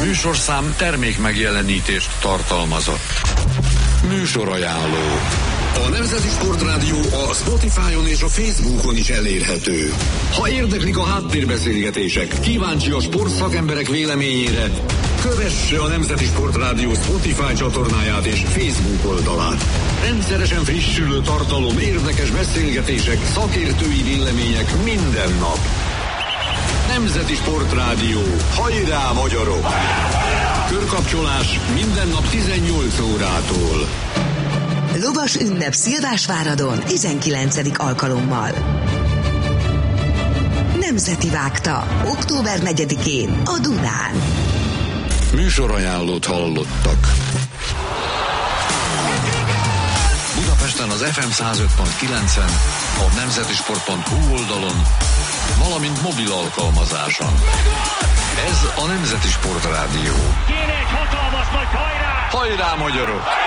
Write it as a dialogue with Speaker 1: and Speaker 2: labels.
Speaker 1: Műsorszám termék megjelenítést tartalmazott. Műsorajánló.
Speaker 2: A Nemzeti Sportrádió a Spotify-on és a Facebookon is elérhető. Ha érdeklik a háttérbeszélgetések, kíváncsi a sportszakemberek véleményére, kövesse a Nemzeti Sportrádió Spotify csatornáját és Facebook oldalát. Rendszeresen frissülő tartalom, érdekes beszélgetések, szakértői vélemények minden nap. Nemzeti Sportrádió. Hajrá, magyarok! Körkapcsolás minden nap 18 órától.
Speaker 3: Lovas ünnep Szilvásváradon 19. alkalommal. Nemzeti Vágta. Október 4-én a Dunán.
Speaker 1: Műsorajánlót hallottak. Budapesten az FM 105.9-en, a nemzetisport.hu oldalon, valamint mobil alkalmazáson. Ez a Nemzeti Sportrádió.
Speaker 4: Kéne egy hatalmas nagy hajrá!
Speaker 1: Hajrá, magyarok!